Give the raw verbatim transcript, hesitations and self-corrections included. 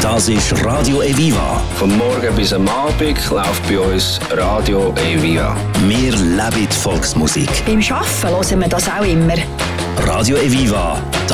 Das ist Radio Eviva. Vom Morgen bis am Abend läuft bei uns Radio Eviva. Wir leben die Volksmusik. Beim Arbeiten hören wir das auch immer. Radio Eviva.